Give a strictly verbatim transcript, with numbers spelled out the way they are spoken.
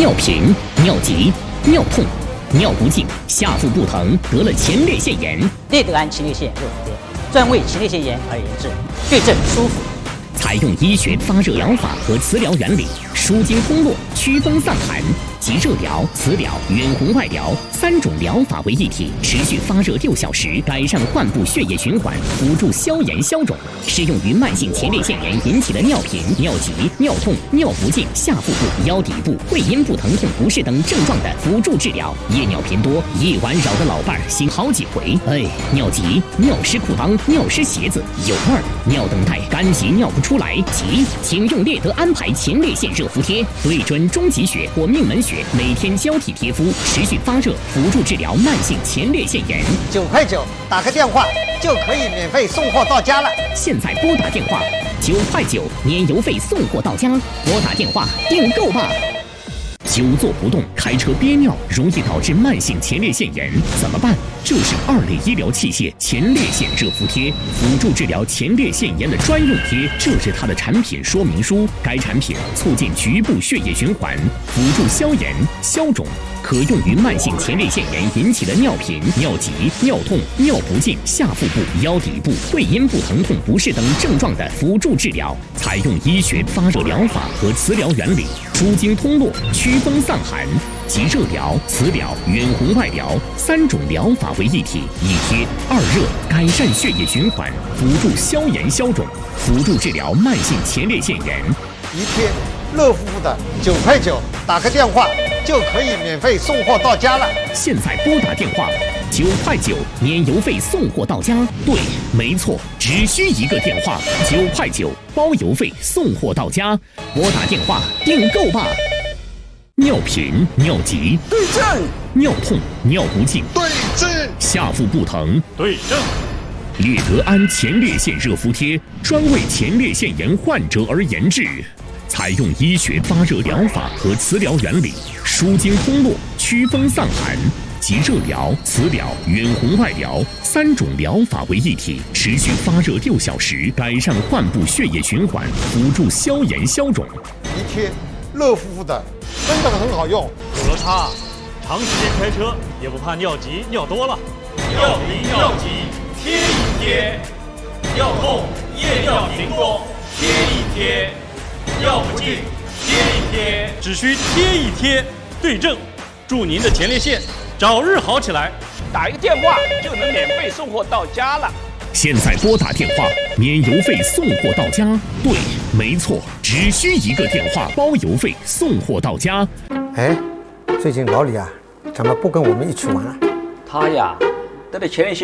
尿频、尿急、尿痛、尿不尽、下腹不疼，得了前列腺炎。 列德安前列腺热敷贴，专为前列腺炎而研制，对症舒服。 采用医学发热疗法和磁疗原理，舒筋通络、祛风散寒，集热疗、磁疗、远红外疗三种疗法为一体，持续发热六小时，改善患部血液循环，辅助消炎消肿。适用于慢性前列腺炎引起的尿频、尿急、尿痛、尿不尽、下腹部、腰底部、会阴部疼痛不适等症状的辅助治疗。夜尿频多，夜晚扰得老伴儿醒好几回。哎，尿急、尿湿裤裆、尿湿鞋子，有味儿，尿等待干急尿不出来，急，请用列德安排前列腺热敷贴，对准中极穴或命门穴，每天交替贴敷，持续发热，辅助治疗慢性前列腺炎。 九块九，打个电话就可以免费送货到家了。 现在拨打电话，九块九，年邮费送货到家。拨打电话订购吧。久坐不动，开车憋尿，容易导致慢性前列腺炎，怎么办？就是二类医疗器械前列腺热敷贴，辅助治疗前列腺炎的专用贴，这是它的产品说明书。该产品促进局部血液循环，辅助消炎消肿，可用于慢性前列腺炎引起的尿频、尿急、尿痛、尿不尽、下腹部、腰底部、会阴部疼痛不适等症状的辅助治疗。采用医学发热疗法和磁疗原理，舒筋通络、祛风散寒，集热疗、磁疗、远红外疗三种疗法为一体，一贴二热，改善血液循环，辅助消炎消肿，辅助治疗慢性前列腺炎。 一贴热乎乎的，九块九，打个电话就可以免费送货到家了。 现在拨打电话，九块九，年邮费送货到家。对，没错，只需一个电话，九块九，包邮费送货到家。拨打电话订购吧。尿频、尿急对症， 尿痛、尿不尽对症， 下腹不疼对症。 列德安前列腺热敷贴专为前列腺炎患者而研制，采用医学发热疗法和磁疗原理，舒筋通络、祛风散寒，集热疗、磁疗、远红外疗三种疗法为一体，持续发热六小时，改善患部血液循环，辅助消炎消肿。 一贴热乎乎的，真的很好用。 有了它，长时间开车也不怕尿急尿多了。 尿频尿急贴一贴，尿痛夜尿频多贴一贴，尿不尽贴一贴， 只需贴一贴，对症，祝您的前列腺早日好起来。 打一个电话就能免费送货到家了。 现在拨打电话，免邮费送货到家。对，没错，只需一个电话，包邮费送货到家。 哎，最近老李啊，怎么不跟我们一起玩了？ 他呀，得了前列腺